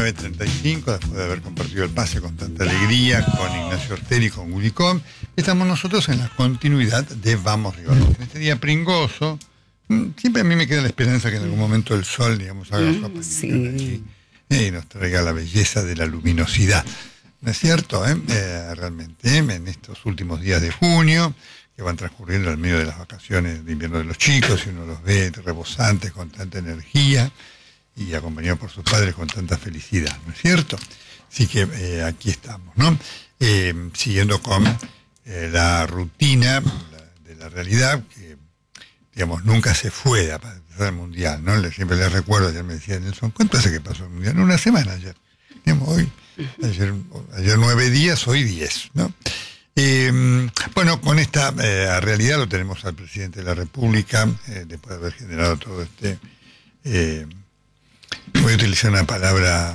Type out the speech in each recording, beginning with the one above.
9:35, después de haber compartido el pase con tanta alegría con Ignacio Ortelli y con Gulicón, estamos nosotros en la continuidad de Vamos Rigoletto. En este día pringoso, siempre a mí me queda la esperanza que en algún momento el sol, digamos, haga su aparición allí y nos traiga la belleza de la luminosidad. ¿No es cierto? Realmente, en estos últimos días de junio, que van transcurriendo al medio de las vacaciones de invierno de los chicos, y uno los ve rebosantes con tanta energía y acompañados por sus padres con tanta felicidad, ¿no es cierto? Así que aquí estamos, ¿no? Siguiendo con la rutina de la realidad, que, digamos, nunca se fue a pasar el Mundial, ¿no? Siempre les recuerdo, ayer me decía Nelson, ¿cuánto hace que pasó el Mundial? Una semana ayer. Digamos, ayer 9 días, hoy 10, ¿no? Bueno, con esta realidad lo tenemos al presidente de la República, después de haber generado todo este... voy a utilizar una palabra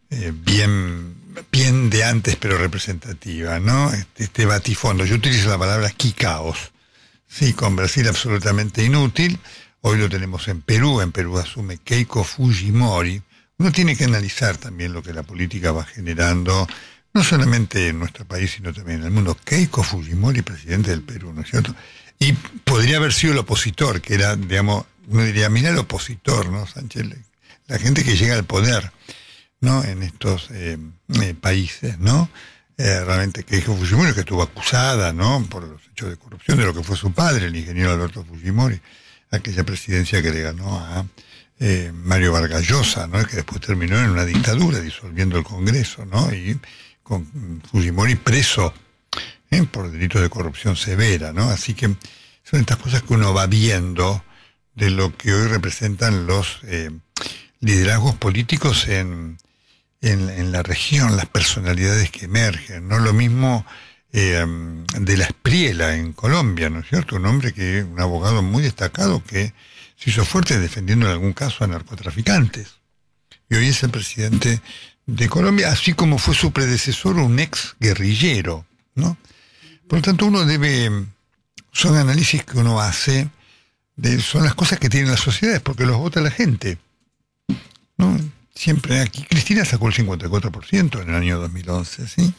bien de antes, pero representativa, ¿no? Este batifondo. Yo utilizo la palabra quicaos. Sí, con Brasil absolutamente inútil. Hoy lo tenemos en Perú. En Perú asume Keiko Fujimori. Uno tiene que analizar también lo que la política va generando, no solamente en nuestro país, sino también en el mundo. Keiko Fujimori, presidente del Perú, ¿no es cierto? Y podría haber sido el opositor, que era, digamos, uno diría, mira el opositor, ¿no, Sánchez? La gente que llega al poder, ¿no? En estos países, ¿no? Realmente Keiko Fujimori, que estuvo acusada, ¿no? Por los hechos de corrupción de lo que fue su padre, el ingeniero Alberto Fujimori, aquella presidencia que le ganó a Mario Vargas Llosa, ¿no? Que después terminó en una dictadura, disolviendo el Congreso, ¿no? Y con Fujimori preso por delitos de corrupción severa, ¿no? Así que son estas cosas que uno va viendo de lo que hoy representan los liderazgos políticos en la región, las personalidades que emergen, ¿no? Lo mismo de la Espriella en Colombia, ¿no es cierto? Un abogado muy destacado que se hizo fuerte defendiendo en algún caso a narcotraficantes. Y hoy es el presidente de Colombia, así como fue su predecesor, un ex guerrillero, ¿no? Por lo tanto, son análisis que uno hace, son las cosas que tienen las sociedades, porque los vota la gente, ¿no? Siempre aquí, Cristina sacó el 54% en el año 2011, ¿sí?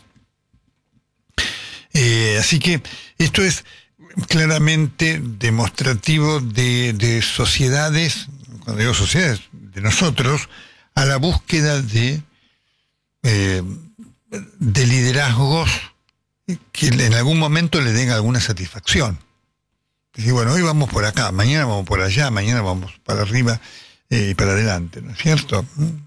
Así que esto es claramente demostrativo de sociedades, cuando digo sociedades, de nosotros, a la búsqueda de liderazgos que en algún momento le den alguna satisfacción. Es decir, bueno, hoy vamos por acá, mañana vamos por allá, mañana vamos para arriba y para adelante, ¿no es cierto?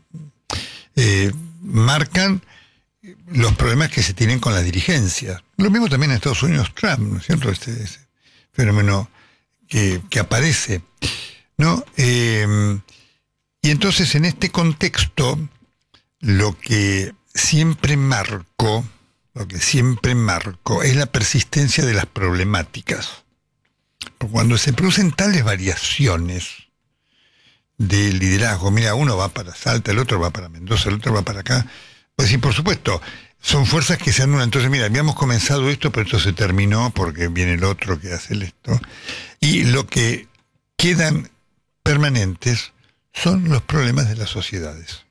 Marcan los problemas que se tienen con la dirigencia. Lo mismo también en Estados Unidos, Trump, ¿no es cierto? Ese fenómeno que aparece, ¿no? Y entonces, en este contexto, lo que siempre marco es la persistencia de las problemáticas. Porque cuando se producen tales variaciones de liderazgo, mira, uno va para Salta, el otro va para Mendoza, el otro va para acá, pues sí, por supuesto, son fuerzas que se anulan. Entonces, mira, habíamos comenzado esto, pero esto se terminó porque viene el otro que hace esto. Y lo que quedan permanentes son los problemas de las sociedades.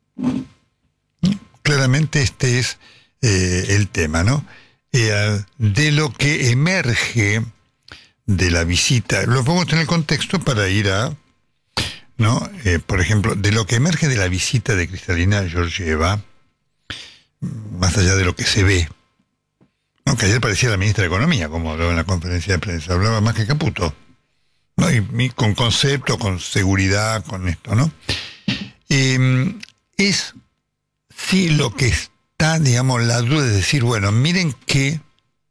Claramente este es el tema, ¿no? De lo que emerge de la visita, lo pongo en el contexto para ir a, ¿no? Por ejemplo, de lo que emerge de la visita de Kristalina Georgieva, más allá de lo que se ve, ¿no? Que ayer parecía la ministra de Economía, como hablaba en la conferencia de prensa, hablaba más que Caputo, ¿no? Y con concepto, con seguridad, con esto, ¿no? Es sí lo que está, digamos, la duda de decir, bueno, miren que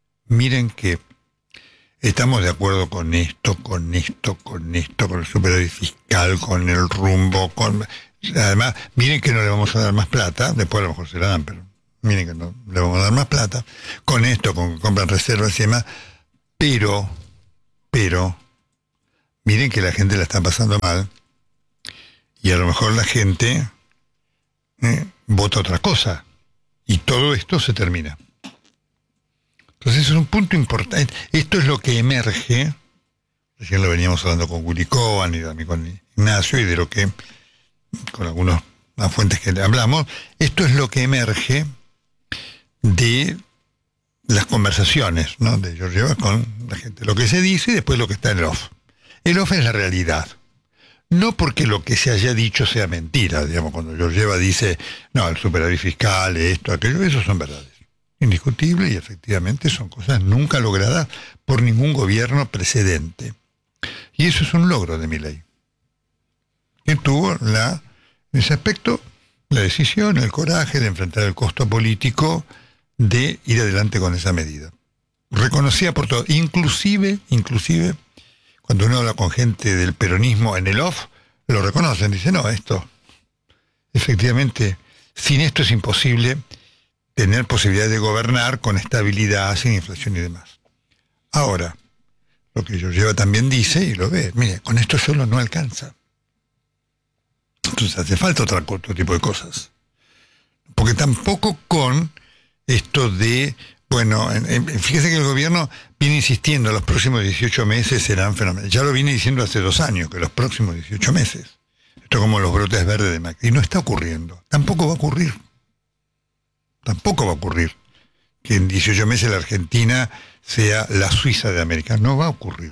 estamos de acuerdo con esto, con el superávit fiscal, con el rumbo, además, miren que no le vamos a dar más plata, después a lo mejor se la dan, pero miren que no le vamos a dar más plata, con esto, con que compran reservas y demás, pero, miren que la gente la está pasando mal, y a lo mejor la gente vota otra cosa, y todo esto se termina. Entonces es un punto importante. Esto es lo que emerge, recién lo veníamos hablando con Gulicón y también con Ignacio, y de lo que con algunos las fuentes que hablamos, esto es lo que emerge de las conversaciones, ¿no?, de Georgieva con la gente. Lo que se dice y después lo que está en el off. El off es la realidad. No porque lo que se haya dicho sea mentira, digamos, cuando Georgieva dice, no, el superávit fiscal, esto, aquello, eso son verdades. Indiscutibles y efectivamente son cosas nunca logradas por ningún gobierno precedente. Y eso es un logro de Milei, que tuvo en ese aspecto la decisión, el coraje de enfrentar el costo político de ir adelante con esa medida. Reconocida por todo, inclusive, cuando uno habla con gente del peronismo en el off, lo reconocen, dicen, no, esto, efectivamente, sin esto es imposible tener posibilidad de gobernar con estabilidad, sin inflación y demás. Ahora, lo que Georgieva también dice, y lo ve, mire, con esto solo no alcanza. Entonces hace falta otro tipo de cosas. Porque tampoco con esto de, bueno, fíjese que el gobierno viene insistiendo, los próximos 18 meses serán fenomenales. Ya lo viene diciendo hace 2 años, que los próximos 18 meses. Esto como los brotes verdes de Macri. Y no está ocurriendo. Tampoco va a ocurrir. Tampoco va a ocurrir que en 18 meses la Argentina sea la Suiza de América. No va a ocurrir.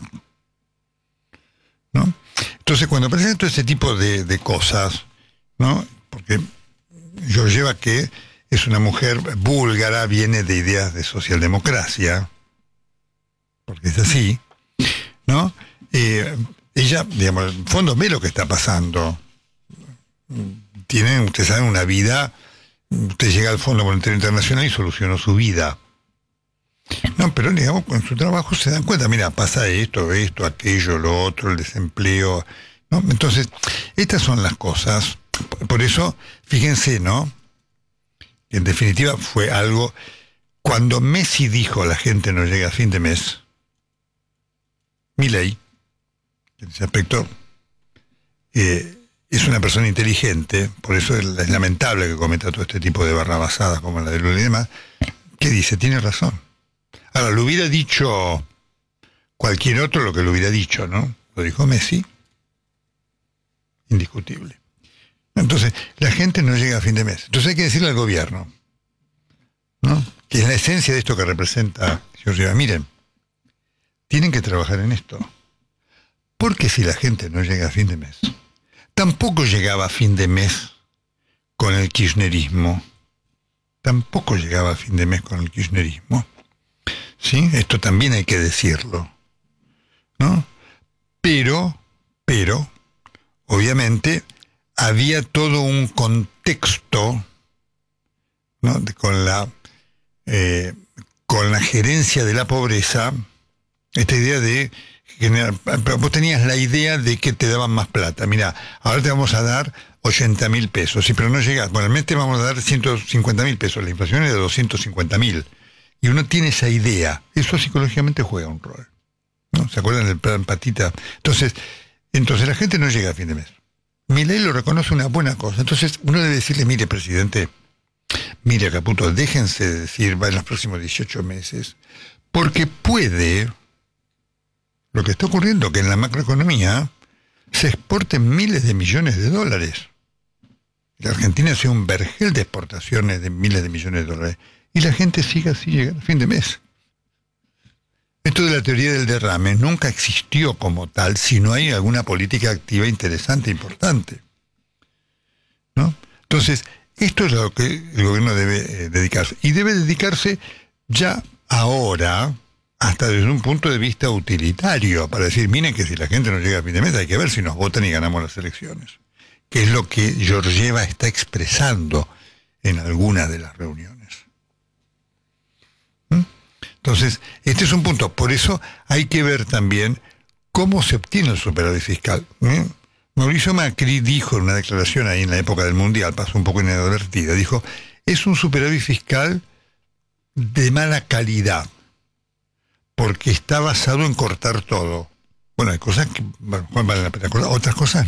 ¿No? Entonces, cuando presento este tipo de cosas, ¿no?, porque Georgieva, que es una mujer búlgara, viene de ideas de socialdemocracia, porque es así, ¿no? Ella, digamos, en el fondo ve lo que está pasando. Tiene, ustedes saben, una vida, usted llega al Fondo Monetario Internacional y solucionó su vida. No, pero digamos, con su trabajo se dan cuenta, mira, pasa esto, aquello, lo otro, el desempleo, ¿no? Entonces, estas son las cosas. Por eso, fíjense, ¿no?, en definitiva fue algo, cuando Messi dijo la gente no llega a fin de mes, Milei, en ese aspecto, es una persona inteligente, por eso es lamentable que cometa todo este tipo de barrabasadas como la de Lula y demás, que dice, tiene razón. Ahora, lo hubiera dicho cualquier otro lo que lo hubiera dicho, ¿no? Lo dijo Messi, indiscutible. Entonces, la gente no llega a fin de mes. Entonces hay que decirle al gobierno, ¿no?, que es la esencia de esto que representa Georgieva. Miren, tienen que trabajar en esto. Porque si la gente no llega a fin de mes, tampoco llegaba a fin de mes con el kirchnerismo. Tampoco llegaba a fin de mes con el kirchnerismo. ¿Sí? Esto también hay que decirlo, ¿no? Pero, obviamente, había todo un contexto, ¿no?, con la gerencia de la pobreza, esta idea de generar, vos tenías la idea de que te daban más plata. Mira, ahora te vamos a dar 80.000 pesos, sí, pero no llegas. Bueno, al mes te vamos a dar 150.000 pesos, la inflación es de 250.000. Y uno tiene esa idea, eso psicológicamente juega un rol, ¿no? ¿Se acuerdan del plan Patita? Entonces la gente no llega a fin de mes. Milei lo reconoce una buena cosa. Entonces uno debe decirle, mire, presidente, mire, Caputo, déjense de decir, va en los próximos 18 meses, porque puede, lo que está ocurriendo, que en la macroeconomía se exporten miles de millones de dólares. La Argentina hace un vergel de exportaciones de miles de millones de dólares. Y la gente sigue así llegando a fin de mes. Esto de la teoría del derrame nunca existió como tal si no hay alguna política activa interesante, importante, ¿no? Entonces, esto es a lo que el gobierno debe dedicarse. Y debe dedicarse ya ahora, hasta desde un punto de vista utilitario, para decir, miren que si la gente no llega a fin de mes hay que ver si nos votan y ganamos las elecciones. Que es lo que Georgieva está expresando en algunas de las reuniones. Entonces, este es un punto. Por eso hay que ver también cómo se obtiene el superávit fiscal. Mauricio Macri dijo en una declaración ahí en la época del Mundial, pasó un poco inadvertida, dijo, es un superávit fiscal de mala calidad, porque está basado en cortar todo. Bueno, hay cosas que, bueno, valen la pena cortar, otras cosas